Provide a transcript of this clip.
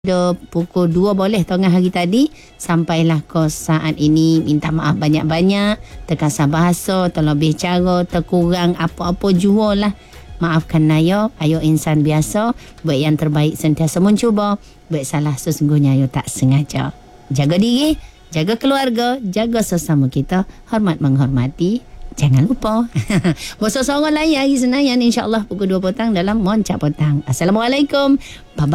pukul 2 boleh tengah hari tadi sampailah ke saat ini. Minta maaf banyak-banyak, terkasar bahasa, terlebih cara, terkurang apa-apa jua lah. Maafkan ayo insan biasa, buat yang terbaik sentiasa mencuba, buat salah sesungguhnya ayo tak sengaja. Jaga diri, jaga keluarga, jaga sesama kita, hormat menghormati. Jangan lupa. Bosa seorang lain hari Senayan insya-Allah pukul 2 petang dalam Moncak Petang. Assalamualaikum. Bye.